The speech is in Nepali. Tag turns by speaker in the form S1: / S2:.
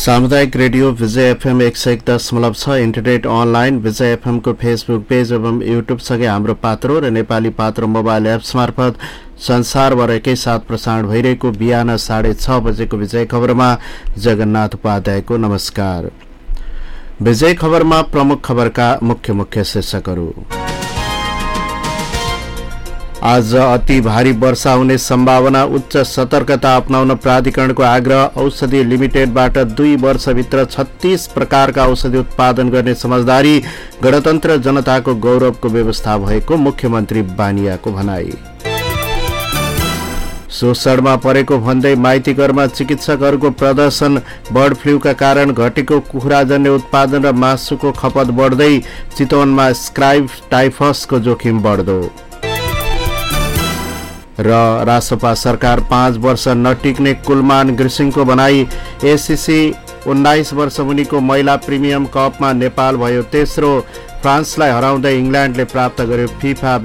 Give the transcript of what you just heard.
S1: सामुदायिक रेडियो विजय एफएम 101.6 इन्टरनेट अनलाइन विजय एफएम को फेसबुक पेज एवं युट्युब सँगै हाम्रो पात्रो र नेपाली पात्रो मोबाइल एप्स मार्फत संसारभर एकैसाथ प्रसारण भइरहेको बिहान 6:30 बजेको विजय खबरमा जगन्नाथ उपाध्यायको नमस्कार। विजय खबरमा प्रमुख खबरका मुख्य शीर्षकहरू। आज अति भारी वर्षा हुने सम्भावना, उच्च सतर्कता अपनाउन प्राधिकरणको आग्रह। औषधि लिमिटेडबाट 2 वर्षभित्र 36 प्रकारका औषधि उत्पादन गर्ने समझदारी। गणतन्त्र जनताको गौरवको व्यवस्था भएको मुख्यमन्त्री बानियाको भनाई। शोषणमा परेको भन्दै माइतीघरमा चिकित्सकहरूको प्रदर्शन। बर्ड फ्लूका कारण घटेको कुखुराजन्य उत्पादन र मासुको खपत बढ्दै। चितवनमा स्क्राइब टाइफसको जोखिम बढ्दो। र रासपा सरकार 5 वर्ष नटिक्ने कुलमान घिसिङको भनाई। एसीसी 19 वर्ष मुनिको महिला प्रिमियम कपमा नेपाल भयो तेस्रो। फ्रान्सलाई हराउँदै इङ्ल्यान्डले प्राप्त गर्यो फिफा